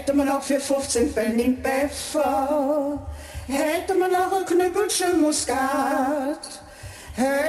Hätten wir noch für 15 Pfennig Pfeffer, hätten wir noch ein Knüppelchen Muskat,